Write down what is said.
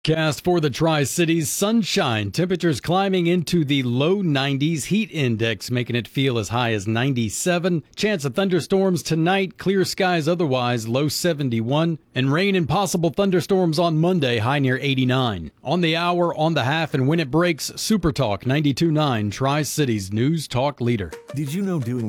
Cast for the Tri-Cities, sunshine, temperatures climbing into the low 90s, heat index making it feel as high as 97, chance of thunderstorms tonight, clear skies otherwise, low 71, and rain and possible thunderstorms on Monday, high near 89. On the hour, on the half, and when it breaks, Super Talk 92.9, Tri-Cities News Talk Leader. Did you know doing